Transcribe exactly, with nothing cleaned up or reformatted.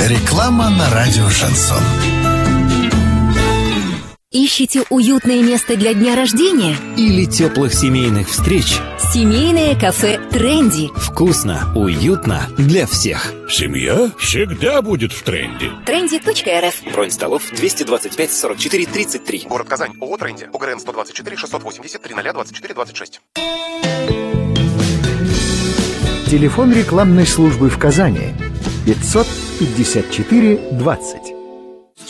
Реклама на радио «Шансон». Ищете уютное место для дня рождения? Или теплых семейных встреч? Семейное кафе «Тренди». Вкусно, уютно для всех. Семья всегда будет в тренде. тренди точка эр эф. Бронь столов двести двадцать пять сорок четыре тридцать три. Город Казань. ООО «Тренди». ОГРН сто двадцать четыре шестьсот восемьдесят тридцать двадцать четыре двадцать шесть. Телефон рекламной службы в Казани пятьсот пятьдесят четыре двадцать.